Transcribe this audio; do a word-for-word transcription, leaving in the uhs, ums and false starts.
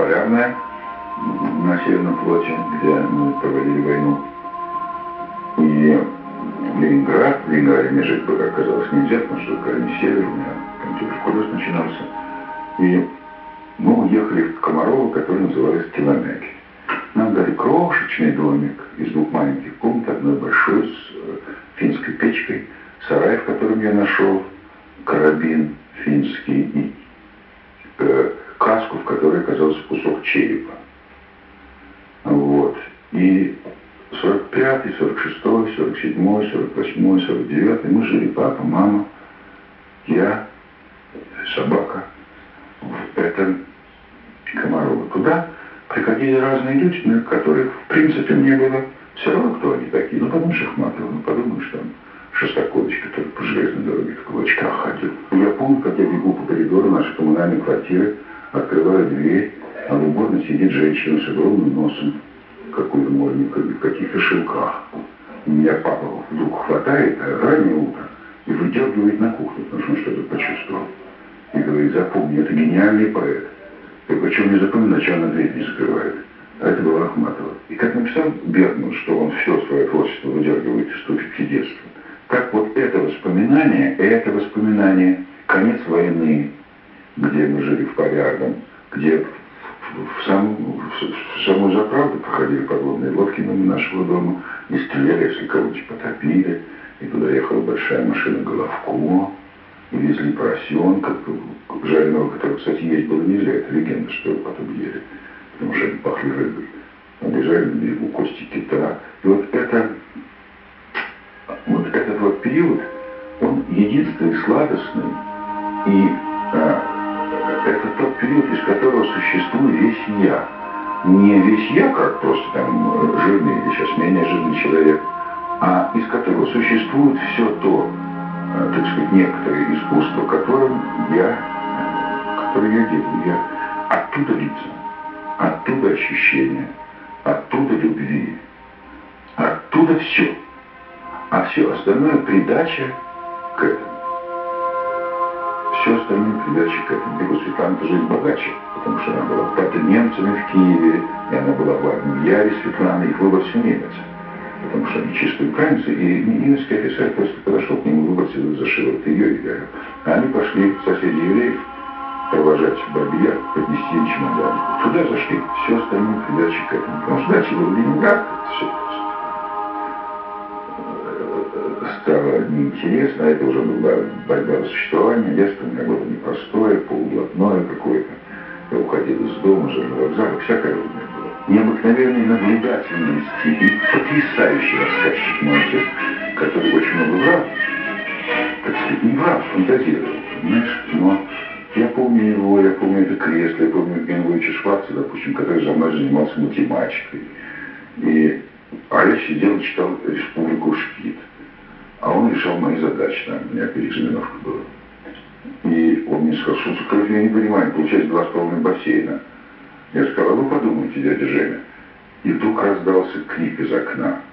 Полярная на Северном флоте, где мы проводили войну. И Ленинград, в Ленинграде мне жить пока оказалось нельзя, потому что это крайний север, у меня там туберкулез начинался. И мы уехали в Комарово, который называется Теломяки. Нам дали крошечный домик из двух маленьких комнат, одной большой с э, финской печкой, сарай, в котором я нашел карабин финский и э, каску, в которой оказался кусок черепа. Вот. И сорок пятый, сорок шестой, сорок седьмой, сорок восьмой, сорок девятый мы жили, папа, мама, я, собака, в этом Комарово. Туда приходили разные люди, на которых, в принципе, мне было все равно, кто они такие. Ну, подумаешь, Ахматова, ну, подумаешь, там, Шостакович, который по железной дороге в кулачках ходил. Я помню, как я бегу по коридору нашей коммунальной квартиры, открываю дверь, а в уборной сидит женщина с огромным носом, какой-то модник, в каких-то шелках. Меня папа вдруг хватает, а раннее утро, и выдергивает на кухню, потому что он что-то почувствовал. И говорит: запомни, это гениальный поэт. И причем не запоминать, что она дверь не закрывает. А это была Ахматова. И как написал Бергман, что он все свое творчество выдергивает из туфельки детства, так вот это воспоминание, это воспоминание, конец войны, где мы жили в Полярном, где в, саму, в, в самую заправду проходили подводные лодки мимо нашего дома и стреляли, если кого-нибудь потопили. И туда ехала большая машина Головко, и везли поросенка, жареного, который, кстати, есть было нельзя. Это легенда, что его потом ели, потому что они пахли рыбой. Обижали на берегу кости кита. И вот это, вот этот вот период, он единственный, сладостный, и а, это тот период, из которого существует весь я. Не весь я, как просто там жирный или сейчас менее жирный человек, а из которого существует все то, так сказать, некоторые искусства, которым я, которые я делаю. Я оттуда лица, оттуда ощущения, оттуда любви, оттуда все. А все остальное придача к этому. Все остальное придача к этому. И у Светланы жизнь богаче, потому что она была под немцами в Киеве, и она была в армии Яре, Светлана, их выбор все немец. Потому что они чистые украинцы, и немецкий офицер просто подошел к нему, выбросил за шиворот ее и говорил. А они пошли, соседи евреев, провожать Бабьяр, поднести им чемодан. Туда зашли, все остальное придачи к этому. Потому что дальше был Ленинград, все стало неинтересно, это уже была борьба за существование, детство у меня было непростое, полублатное какое-то. Я уходил из дома, жил на вокзале, всякое у меня было. Необыкновенной наблюдательности и потрясающий рассказчик мой отец, который очень много врал, так сказать, не врал, фантазировал, понимаешь, но я помню его, я помню это кресло, я помню Евгения Шварца, допустим, который за мной занимался математикой. И, а я сидел и читал «Республику Шкит». А он решал мои задачи, там, у меня переэкзаменовка была. И он мне сказал: что я не понимаю, получается два с половиной бассейна. Я сказал: а вы подумайте, дядя Женя. И вдруг раздался крик из окна.